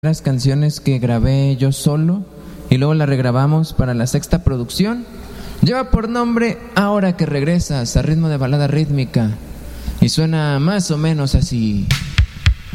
Las canciones que grabé yo solo y luego la regrabamos para la sexta producción. Lleva por nombre Ahora que regresas, a ritmo de balada rítmica, y suena más o menos así.